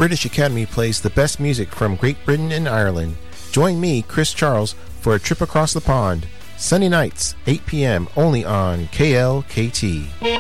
British Academy plays the best music from Great Britain and Ireland. Join me, Chris Charles, for a trip across the pond. Sunday nights, 8 p.m., only on KLKT.